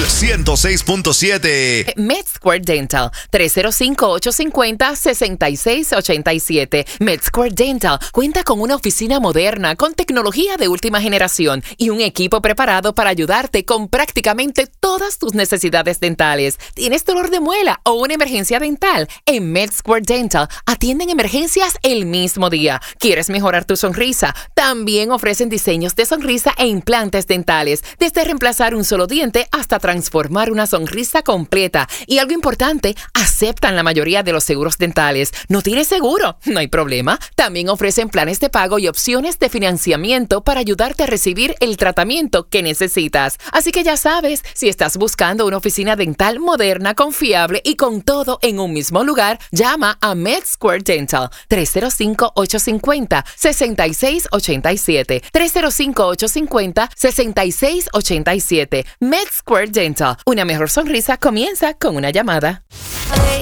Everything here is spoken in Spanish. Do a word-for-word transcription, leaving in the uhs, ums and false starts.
ciento seis punto siete. MedSquare Dental, tres cero cinco, ocho cinco cero, seis seis ocho siete. MedSquare Dental cuenta con una oficina moderna con tecnología de última generación y un equipo preparado para ayudarte con prácticamente todas tus necesidades dentales. ¿Tienes dolor de muela o una emergencia dental? En MedSquare Dental atienden emergencias el mismo día. ¿Quieres mejorar tu sonrisa? También ofrecen diseños de sonrisa e implantes dentales, desde reemplazar un solo diente hasta transformar una sonrisa completa. Y algo importante, aceptan la mayoría de los seguros dentales. ¿No tienes seguro? No hay problema. También ofrecen planes de pago y opciones de financiamiento para ayudarte a recibir el tratamiento que necesitas. Así que ya sabes, si estás buscando una oficina dental moderna, confiable y con todo en un mismo lugar, llama a MedSquare Dental, tres cero cinco, ocho cinco cero, seis seis ocho siete, tres cero cinco, ocho cinco cero, seis seis ocho siete. MedSquare Dental, una mejor sonrisa comienza con una llamada.